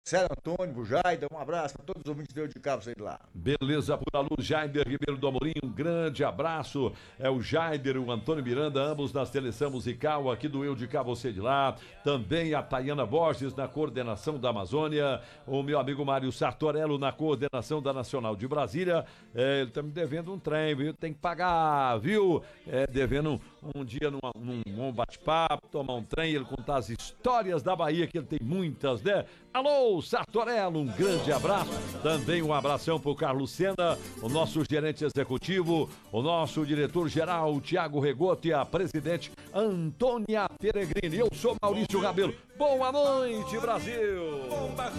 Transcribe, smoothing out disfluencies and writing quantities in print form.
Célio Antônio, pro Jaida, um abraço para todos os ouvintes do Eu de Cabo, sei lá. Beleza, por luz, Jaider Ribeiro do Amorim, um grande abraço. É o Jaider e o Antônio Miranda, ambos na seleção musical aqui do Eu de Cá, Você de Lá. Também a Tayana Borges na coordenação da Amazônia. O meu amigo Mário Sartorello na coordenação da Nacional de Brasília. Ele tá me devendo um trem, viu? Tem que pagar, viu? Devendo um dia num bate-papo, tomar um trem, ele contar as histórias da Bahia, que ele tem muitas, né? Alô, Sartorello, um grande abraço. Também um abração pro Carlos Sena, o nosso gerente executivo, o nosso diretor-geral, Tiago Regoto, e a presidente Antônia Peregrini. Eu sou Maurício Rabelo. Boa noite, Brasil!